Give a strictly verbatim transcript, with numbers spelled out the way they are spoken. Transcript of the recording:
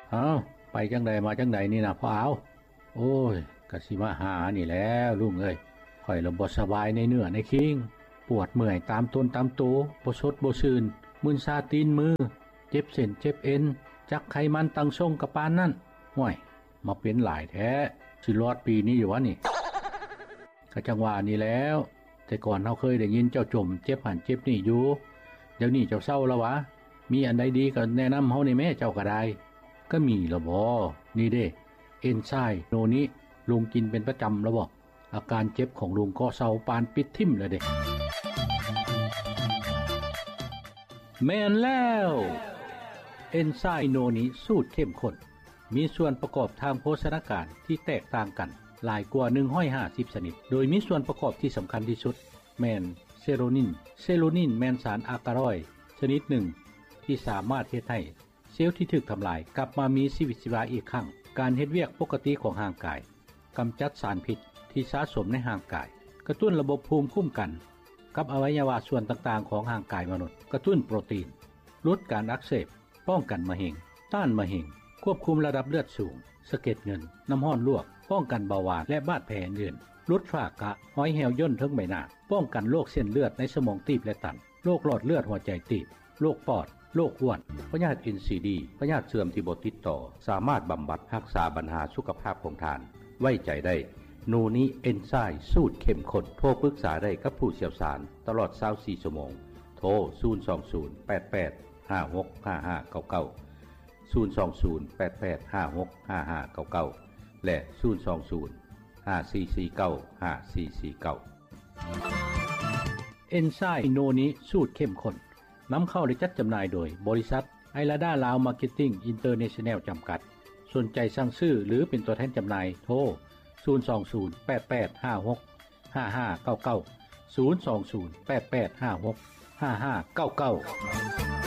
เอ้าไปจังใดมาจังใดนี่นะพ่อเอาโอ้ยกะสิมาหานี่แล้วลุงเอ้ยข่อยละบ่สบายในเนื้อในคิงปวดเมื่อยตามต้นตามตัวบ่สดบ่ชื่นมึนซาตีนมือเจ็บเส้นเจ็บเอ็นจักไขมันตั้งทรงกะปานนั่นห่วยมาเป็นหลายแท้สิรอดปีนี้อยู่วะนี่ก็จังว่านี่แล้วแต่ก่อนเฮาเคยได้ยินเจ้าจมเจ็บหันเจ็บนี่อยู่เดี๋ยวนี้เจ้าเศร้าแล้ววะมีอันใดดีก็แนะนำเฮานี่แม่เจ้าก็ได้ก็มีละบ่นี่เด้เอนไซม์โนนี้ลุงกินเป็นประจำแล้วบ่อาการเจ็บของลุงก็เศร้าปานปิดทิ่มเลยเด้แม่นแล้วเอนไซม์โนนี้สูตรเข้มข้นมีส่วนประกอบทางโภชนาการที่แตกต่างกันหลายกว่าหนึ่งร้อยห้าสิบชนิดโดยมีส่วนประกอบที่สำคัญที่สุดแม่นเซโรนินเซโรนินแม่นสารอากาลอยด์ชนิดหนึ่งที่สามารถเฮ็ดให้เซลล์ที่ถูกทำลายกลับมามีชีวิตชีวาอีกครั้งการเฮ็ดเวียกปกติของร่างกายกำจัดสารพิษที่สะสมในร่างกายกระตุ้นระบบภูมิคุ้มกันกับอวัยวะส่วนต่างๆของร่างกายมนุษย์กระตุ้นโปรตีนลดการอักเสบป้องกันมะเร็งต้านมะเร็งควบคุมระดับเลือดสูงสะเก็ดเงินน้ำห้อนลวกป้องกันเบาหวานและบาดแผลอื่นลดฝ้ากระห้อยแหวย่นทั้งใบหน้าป้องกันโรคเส้นเลือดในสมองตีบและตันโรคหลอดเลือดหัวใจตีบโรคปอดโรคอ้วนพยาธิ เอ็น ซี ดี พยาธิเสื่อมที่บ่ติดต่อสามารถบำบัดรักษาปัญหาสุขภาพของท่านไว้ใจได้โนนิเอนไซม์สูตรเข้มข้นโทรปรึกษาได้กับผู้เชี่ยวชาญตลอดยี่สิบสี่ชั่วโมงโทรศูนย์ สอง ศูนย์ แปด แปด ห้า หก ห้า ห้า เก้า เก้า ศูนย์ สอง ศูนย์ แปด แปด ห้า หก ห้า ห้า เก้า เก้าและศูนย์ สอง ศูนย์ ห้า สี่ สี่ เก้า ห้า สี่ สี่ เก้าเอนไซม์โนนิสูตรเข้มข้นนำเข้าและจัดจำหน่ายโดยบริษัทไอลาดาลาวมาร์เก็ตติ้งอินเตอร์เนชั่นแนลจำกัดสนใจสั่งซื้อหรือเป็นตัวแทนจำหน่ายโทรศูนย์ สอง ศูนย์ แปด แปด ห้า หก ห้า ห้า เก้า เก้า ศูนย์ สอง ศูนย์ แปด แปด ห้า หก ห้า ห้า เก้า เก้า